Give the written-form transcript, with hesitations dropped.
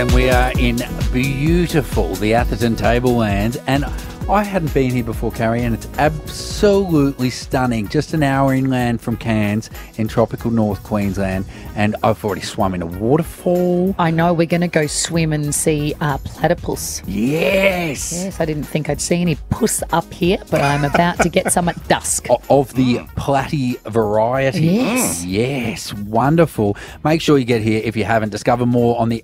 And we are in beautiful, the Atherton Tablelands, and I hadn't been here before, Carrie, and it's absolutely stunning. Just an hour inland from Cairns in tropical North Queensland, and I've already swum in a waterfall. I know, we're going to go swim and see platypus. Yes! Yes, I didn't think I'd see any puss up here, but I'm about to get some at dusk. Of the platy variety. Yes. Yes, wonderful. Make sure you get here if you haven't. Discover more on the